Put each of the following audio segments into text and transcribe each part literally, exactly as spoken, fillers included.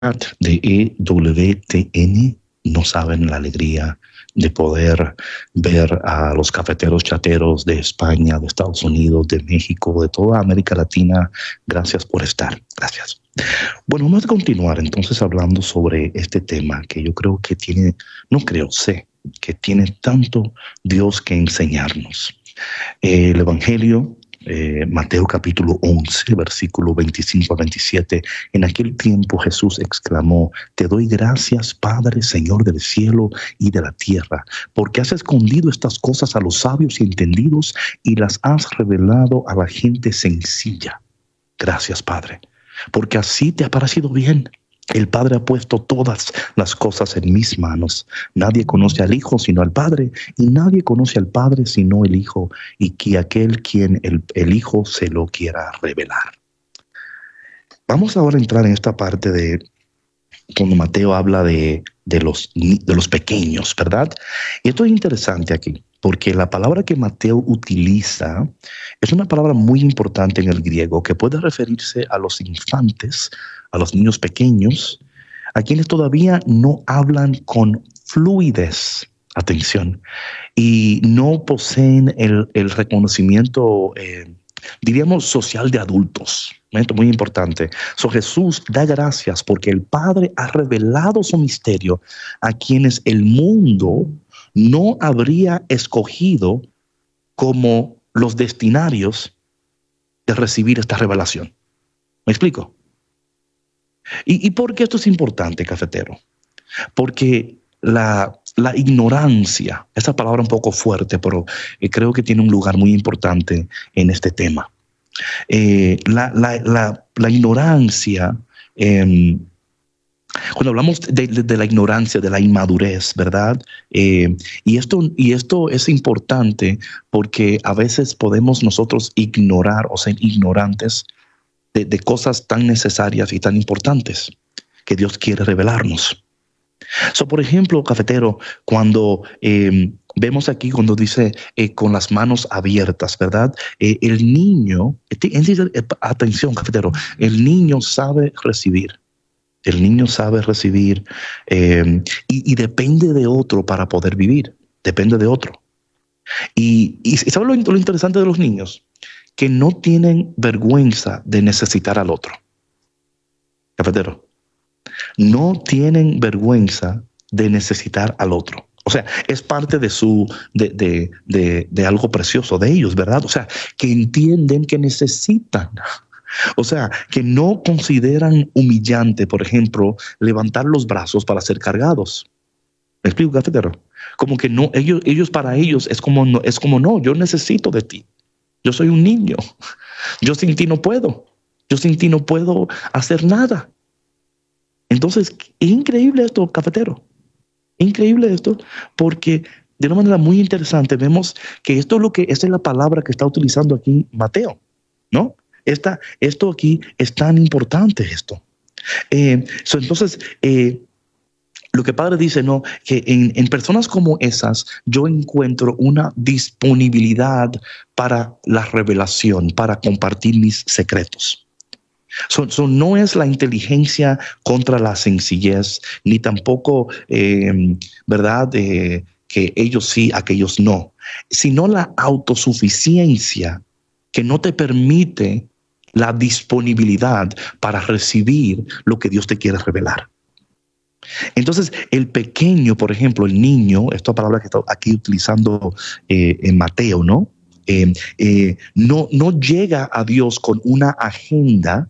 de E W T N no saben la alegría de poder ver a los cafeteros chateros de España, de Estados Unidos, de México, de toda América Latina. Gracias por estar. Gracias. Bueno, vamos a continuar entonces hablando sobre este tema que yo creo que tiene, no creo, sé que tiene tanto Dios que enseñarnos. Eh, el Evangelio, eh, Mateo capítulo once, versículo veinticinco a veintisiete. En aquel tiempo Jesús exclamó: Te doy gracias, Padre, Señor del cielo y de la tierra, porque has escondido estas cosas a los sabios y entendidos y las has revelado a la gente sencilla. Gracias, Padre, porque así te ha parecido bien. El Padre ha puesto todas las cosas en mis manos. Nadie conoce al Hijo sino al Padre, y nadie conoce al Padre sino el Hijo, y que aquel quien el, el Hijo se lo quiera revelar. Vamos ahora a entrar en esta parte de cuando Mateo habla de, de, los, de los pequeños, ¿verdad? Y esto es interesante aquí, porque la palabra que Mateo utiliza es una palabra muy importante en el griego que puede referirse a los infantes, a los niños pequeños, a quienes todavía no hablan con fluidez, atención, y no poseen el, el reconocimiento, eh, diríamos, social de adultos. Esto es muy importante. So, Jesús da gracias porque el Padre ha revelado su misterio a quienes el mundo no habría escogido como los destinarios de recibir esta revelación. ¿Me explico? ¿Y, y por qué esto es importante, cafetero? Porque la, la ignorancia, esa palabra un poco fuerte, pero eh, creo que tiene un lugar muy importante en este tema. Eh, la, la, la, la ignorancia, eh, cuando hablamos de, de, de la ignorancia, de la inmadurez, ¿verdad? Eh, y, esto, y esto es importante porque a veces podemos nosotros ignorar o ser ignorantes de, de cosas tan necesarias y tan importantes que Dios quiere revelarnos. So, por ejemplo, cafetero, cuando eh, vemos aquí cuando dice eh, con las manos abiertas, ¿verdad? Eh, el niño, atención, cafetero, el niño sabe recibir. El niño sabe recibir eh, y, y depende de otro para poder vivir. Depende de otro. Y, y ¿sabes lo, lo interesante de los niños? Que no tienen vergüenza de necesitar al otro. Cafetero. No tienen vergüenza de necesitar al otro. O sea, es parte de su de, de, de, de algo precioso de ellos, ¿verdad? O sea, que entienden que necesitan. O sea, que no consideran humillante, por ejemplo, levantar los brazos para ser cargados. ¿Me explico, cafetero? Como que no, ellos, ellos para ellos es como no, es como no, yo necesito de ti. Yo soy un niño. Yo sin ti no puedo. Yo sin ti no puedo hacer nada. Entonces, es increíble esto, cafetero. Increíble esto, porque de una manera muy interesante vemos que esto es lo que, esta es la palabra que está utilizando aquí Mateo, ¿no? Esta, esto aquí es tan importante esto. Eh, so, entonces, eh, lo que el Padre dice, no, que en, en personas como esas yo encuentro una disponibilidad para la revelación, para compartir mis secretos. So, so no es la inteligencia contra la sencillez, ni tampoco, eh, ¿verdad?, eh, que ellos sí, aquellos no, sino la autosuficiencia que no te permite la disponibilidad para recibir lo que Dios te quiere revelar. Entonces, el pequeño, por ejemplo, el niño, esta palabra que está aquí utilizando eh, en Mateo, ¿no? Eh, eh, no, no llega a Dios con una agenda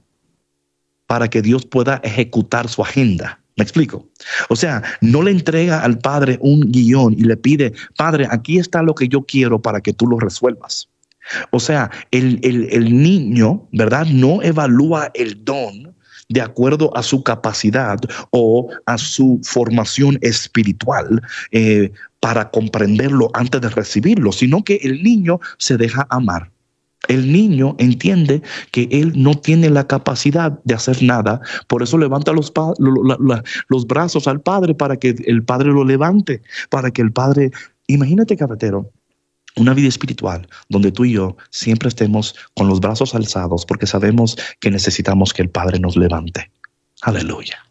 para que Dios pueda ejecutar su agenda. ¿Me explico? O sea, no le entrega al Padre un guión y le pide, Padre, aquí está lo que yo quiero para que tú lo resuelvas. O sea, el, el, el niño, ¿verdad?, no evalúa el don de acuerdo a su capacidad o a su formación espiritual eh, para comprenderlo antes de recibirlo, sino que el niño se deja amar. El niño entiende que él no tiene la capacidad de hacer nada, por eso levanta los, pa- lo, la, la, los brazos al Padre para que el Padre lo levante, para que el Padre... Imagínate, cafetero, una vida espiritual donde tú y yo siempre estemos con los brazos alzados porque sabemos que necesitamos que el Padre nos levante. Aleluya.